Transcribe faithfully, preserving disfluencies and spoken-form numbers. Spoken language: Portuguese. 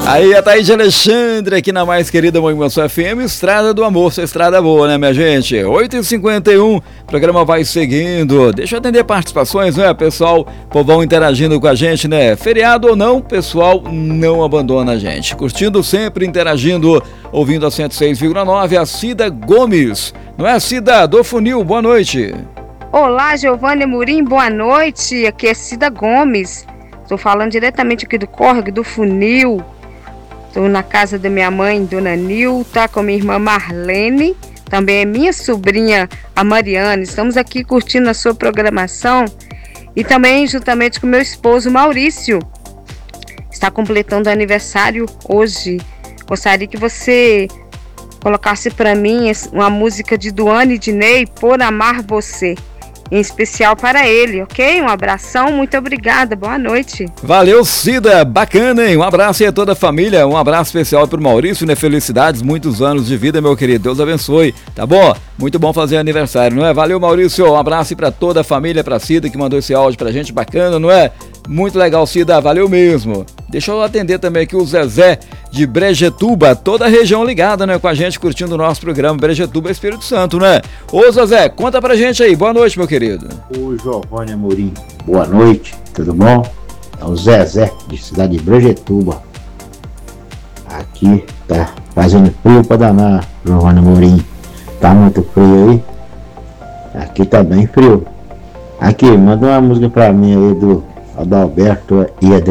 Aí a Thaís Alexandre aqui na mais querida Moinguaçu F M, Estrada do Amor, sua estrada boa, né, minha gente? oito e cinquenta e um, o programa vai seguindo. Deixa eu atender participações, né, pessoal? Povão interagindo com a gente, né? Feriado ou não, pessoal não abandona a gente. Curtindo sempre, interagindo, ouvindo a cento e seis vírgula nove, a Cida Gomes. Não é, Cida? Do Funil, boa noite. Olá, Giovanni Murim, boa noite. Aqui é Cida Gomes. Estou falando diretamente aqui do Córrego do Funil. Estou na casa da minha mãe, Dona Nilta, com minha irmã Marlene, também é minha sobrinha, a Mariana. Estamos aqui curtindo a sua programação e também juntamente com meu esposo Maurício. Está completando aniversário hoje. Gostaria que você colocasse para mim uma música de Duane e Diney, Por Amar Você. Em especial para ele, ok? Um abração, muito obrigada, boa noite. Valeu, Cida, bacana, hein? Um abraço aí a toda a família, um abraço especial pro Maurício, né? Felicidades, muitos anos de vida, meu querido, Deus abençoe, tá bom? Muito bom fazer aniversário, não é? Valeu, Maurício, um abraço para toda a família, pra Cida que mandou esse áudio pra gente, bacana, não é? Muito legal, Cida, valeu mesmo. Deixa eu atender também aqui o Zezé de Brejetuba, toda a região ligada, né, com a gente, curtindo o nosso programa Brejetuba Espírito Santo, né? Ô Zezé, conta pra gente aí, boa noite, meu querido. Ô Giovanni Amorim, boa noite, tudo bom? É o Zezé de cidade de Brejetuba. Aqui tá fazendo frio pra danar, Giovanni Amorim. Tá muito frio aí? Aqui tá bem frio. Aqui, manda uma música pra mim aí do Adalberto e Adriano.